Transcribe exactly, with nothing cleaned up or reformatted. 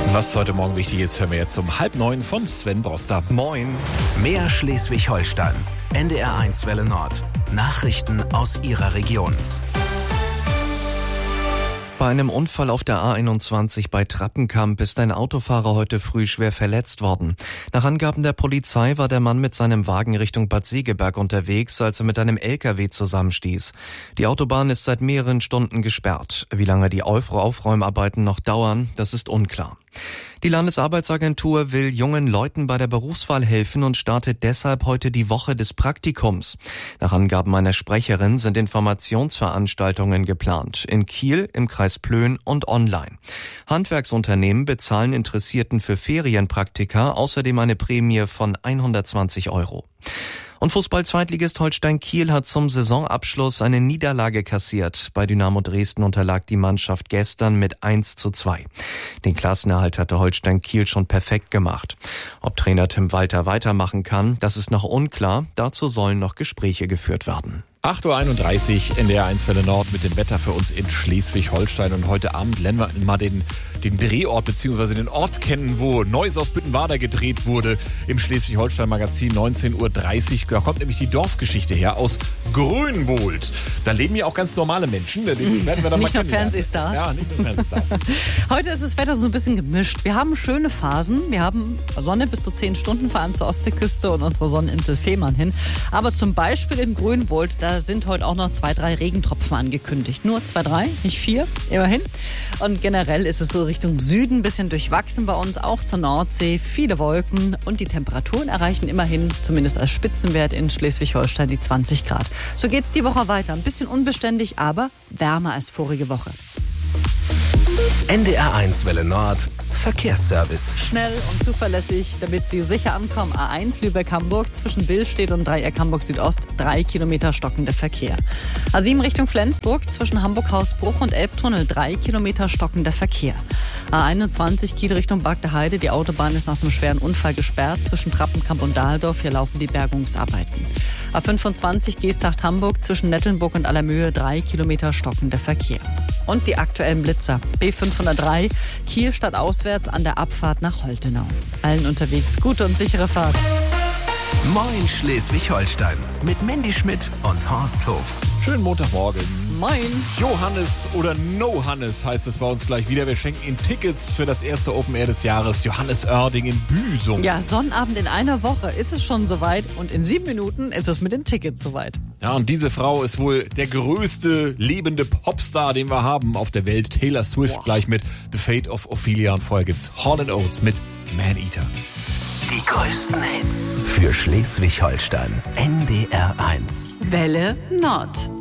Was heute Morgen wichtig ist, hören wir jetzt um halb neun von Sven Broster. Moin. Mehr Schleswig-Holstein. N D R eins Welle Nord. Nachrichten aus Ihrer Region. Bei einem Unfall auf der A einundzwanzig bei Trappenkamp ist ein Autofahrer heute früh schwer verletzt worden. Nach Angaben der Polizei war der Mann mit seinem Wagen Richtung Bad Segeberg unterwegs, als er mit einem L K W zusammenstieß. Die Autobahn ist seit mehreren Stunden gesperrt. Wie lange die Aufräumarbeiten noch dauern, das ist unklar. Die Landesarbeitsagentur will jungen Leuten bei der Berufswahl helfen und startet deshalb heute die Woche des Praktikums. Nach Angaben einer Sprecherin sind Informationsveranstaltungen geplant. In Kiel, im Kreis Plön und online. Handwerksunternehmen bezahlen Interessierten für Ferienpraktika außerdem eine Prämie von hundertzwanzig Euro. Und Fußball-Zweitligist Holstein Kiel hat zum Saisonabschluss eine Niederlage kassiert. Bei Dynamo Dresden unterlag die Mannschaft gestern mit eins zu zwei. Den Klassenerhalt hatte Holstein Kiel schon perfekt gemacht. Ob Trainer Tim Walter weitermachen kann, das ist noch unklar. Dazu sollen noch Gespräche geführt werden. acht Uhr einunddreißig, N D R eins Welle Nord mit dem Wetter für uns in Schleswig-Holstein. Und heute Abend lernen wir mal den, den Drehort bzw. den Ort kennen, wo Neues aus Büttenwader gedreht wurde im Schleswig-Holstein-Magazin neunzehn Uhr dreißig. Da kommt nämlich die Dorfgeschichte her aus Grünwohlt. Da leben ja auch ganz normale Menschen. Da werden wir dann nicht mal nur Fernsehstars. Ja, nicht nur Fernsehstars. Heute ist das Wetter so ein bisschen gemischt. Wir haben schöne Phasen. Wir haben Sonne bis zu zehn Stunden, vor allem zur Ostseeküste und unserer Sonneninsel Fehmarn hin. Aber zum Beispiel in Grünwohlt, da sind heute auch noch zwei, drei Regentropfen angekündigt. Nur zwei, drei, nicht vier, immerhin. Und generell ist es so Richtung Süden ein bisschen durchwachsen bei uns, auch zur Nordsee. Viele Wolken und die Temperaturen erreichen immerhin, zumindest als Spitzenwert in Schleswig-Holstein, die zwanzig Grad. So geht's die Woche weiter. Ein bisschen unbeständig, aber wärmer als vorige Woche. N D R eins Welle Nord. Verkehrsservice. Schnell und zuverlässig, damit Sie sicher ankommen. A eins Lübeck-Hamburg zwischen Billstedt und Dreieck Hamburg-Südost. Drei Kilometer stockender Verkehr. A sieben Richtung Flensburg zwischen Hamburg-Hausbruch und Elbtunnel. Drei Kilometer stockender Verkehr. A einundzwanzig Kiel Richtung Bagdeheide. Die Autobahn ist nach einem schweren Unfall gesperrt zwischen Trappenkamp und Dahldorf. Hier laufen die Bergungsarbeiten. A fünfundzwanzig Geesthacht-Hamburg zwischen Nettelnburg und Allermöhe. Drei Kilometer stockender Verkehr. Und die aktuellen Blitzer. B fünfhundertdrei Kiel statt auswärts an der Abfahrt nach Holtenau. Allen unterwegs gute und sichere Fahrt. Moin Schleswig-Holstein mit Mandy Schmidt und Horst Hof. Schönen Montagmorgen. Moin. Johannes oder No Hannes heißt es bei uns gleich wieder. Wir schenken Ihnen Tickets für das erste Open Air des Jahres. Johannes Oerding in Büsum. Ja, Sonnabend in einer Woche ist es schon soweit und in sieben Minuten ist es mit den Tickets soweit. Ja, und diese Frau ist wohl der größte lebende Popstar, den wir haben auf der Welt. Taylor Swift Boah. Gleich mit The Fate of Ophelia. Und vorher gibt's Hall and Oates mit Man Eater. Die größten Hits für Schleswig-Holstein. N D R eins. Welle Nord.